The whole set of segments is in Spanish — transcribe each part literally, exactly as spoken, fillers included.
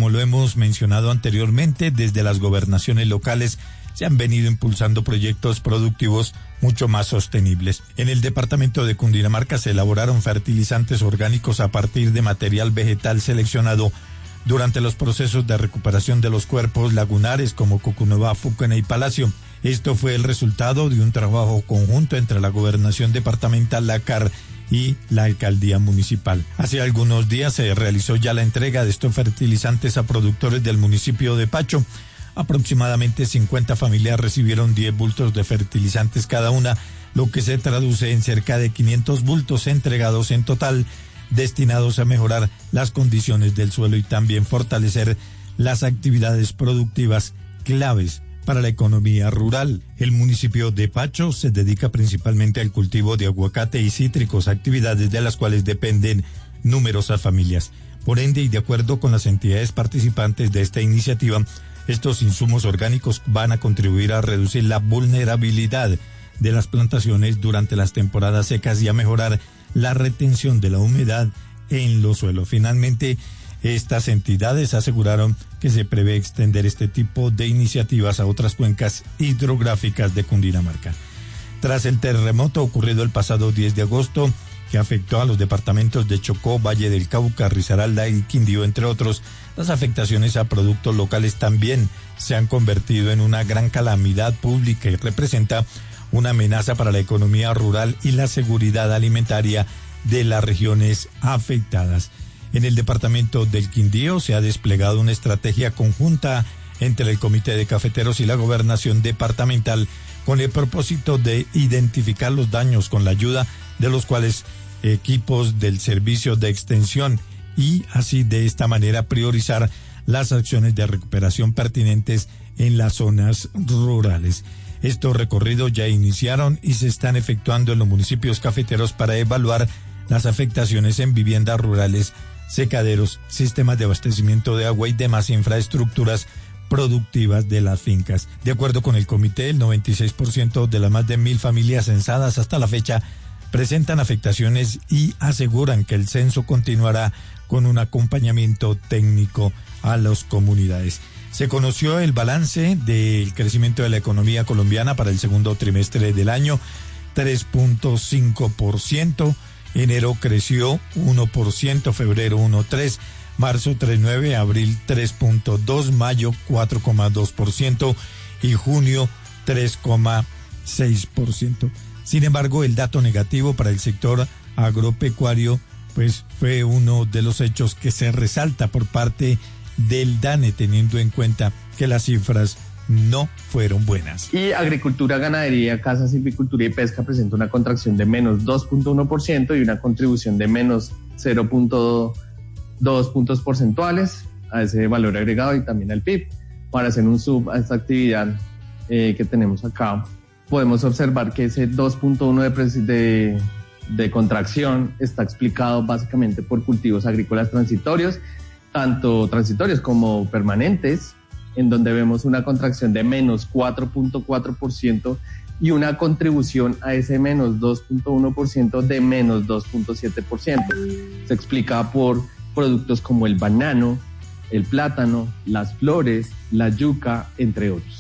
Como lo hemos mencionado anteriormente, desde las gobernaciones locales se han venido impulsando proyectos productivos mucho más sostenibles. En el departamento de Cundinamarca se elaboraron fertilizantes orgánicos a partir de material vegetal seleccionado durante los procesos de recuperación de los cuerpos lagunares como Cucunuba, Fucana y Palacio. Esto fue el resultado de un trabajo conjunto entre la Gobernación Departamental, la C A R y la Alcaldía Municipal. Hace algunos días se realizó ya la entrega de estos fertilizantes a productores del municipio de Pacho. Aproximadamente cincuenta familias recibieron diez bultos de fertilizantes cada una, lo que se traduce en cerca de quinientos bultos entregados en total, destinados a mejorar las condiciones del suelo y también fortalecer las actividades productivas claves para la economía rural. El municipio de Pacho se dedica principalmente al cultivo de aguacate y cítricos, actividades de las cuales dependen numerosas familias. Por ende, y de acuerdo con las entidades participantes de esta iniciativa, estos insumos orgánicos van a contribuir a reducir la vulnerabilidad de las plantaciones durante las temporadas secas y a mejorar la retención de la humedad en los suelos. Finalmente, estas entidades aseguraron que se prevé extender este tipo de iniciativas a otras cuencas hidrográficas de Cundinamarca. Tras el terremoto ocurrido el pasado diez de agosto, que afectó a los departamentos de Chocó, Valle del Cauca, Risaralda y Quindío, entre otros, las afectaciones a productos locales también se han convertido en una gran calamidad pública y representa una amenaza para la economía rural y la seguridad alimentaria de las regiones afectadas. En el departamento del Quindío se ha desplegado una estrategia conjunta entre el Comité de Cafeteros y la Gobernación Departamental con el propósito de identificar los daños con la ayuda de los cuales equipos del servicio de extensión y así de esta manera priorizar las acciones de recuperación pertinentes en las zonas rurales. Estos recorridos ya iniciaron y se están efectuando en los municipios cafeteros para evaluar las afectaciones en viviendas rurales, secaderos, sistemas de abastecimiento de agua y demás infraestructuras productivas de las fincas. De acuerdo con el comité, el noventa y seis por ciento de las más de mil familias censadas hasta la fecha presentan afectaciones y aseguran que el censo continuará con un acompañamiento técnico a las comunidades. Se conoció el balance del crecimiento de la economía colombiana para el segundo trimestre del año, tres punto cinco por ciento. Enero creció uno por ciento, febrero uno punto tres por ciento, marzo tres punto nueve por ciento, abril tres punto dos por ciento, mayo cuatro coma dos por ciento y junio tres coma seis por ciento. Sin embargo, el dato negativo para el sector agropecuario pues fue uno de los hechos que se resalta por parte del DANE, teniendo en cuenta que las cifras no fueron buenas. Y agricultura, ganadería, caza, silvicultura y pesca presenta una contracción de menos dos punto uno por ciento y una contribución de menos cero punto dos puntos porcentuales a ese valor agregado y también al P I B. Para hacer un sub a esta actividad eh, que tenemos acá, podemos observar que ese dos punto uno de, de, de contracción está explicado básicamente por cultivos agrícolas transitorios, tanto transitorios como permanentes, en donde vemos una contracción de menos cuatro punto cuatro por ciento y una contribución a ese menos dos punto uno por ciento de menos dos punto siete por ciento. Se explica por productos como el banano, el plátano, las flores, la yuca, entre otros.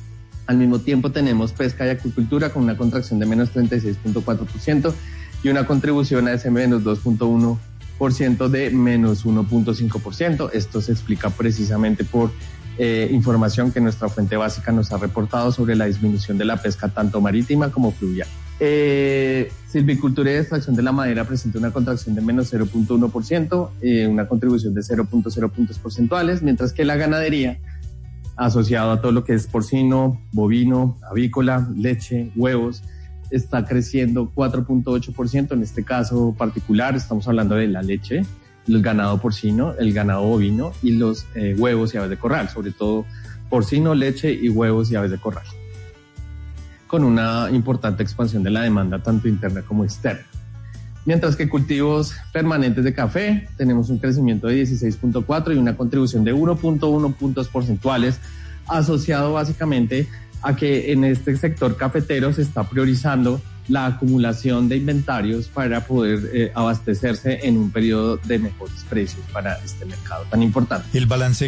Al mismo tiempo tenemos pesca y acuicultura con una contracción de menos treinta y seis punto cuatro por ciento y una contribución a ese menos dos punto uno por ciento de menos uno punto cinco por ciento. Esto se explica precisamente por eh, información que nuestra fuente básica nos ha reportado sobre la disminución de la pesca tanto marítima como fluvial. Eh, silvicultura y extracción de la madera presenta una contracción de menos cero punto uno por ciento, eh, una contribución de cero punto cero puntos porcentuales, mientras que la ganadería, asociado a todo lo que es porcino, bovino, avícola, leche, huevos, está creciendo cuatro punto ocho por ciento. En este caso particular estamos hablando de la leche, el ganado porcino, el ganado bovino y los eh, huevos y aves de corral, sobre todo porcino, leche y huevos y aves de corral, con una importante expansión de la demanda tanto interna como externa. Mientras que cultivos permanentes de café tenemos un crecimiento de dieciséis punto cuatro y una contribución de uno punto uno puntos porcentuales, asociado básicamente a que en este sector cafetero se está priorizando la acumulación de inventarios para poder eh, abastecerse en un periodo de mejores precios para este mercado tan importante. El balance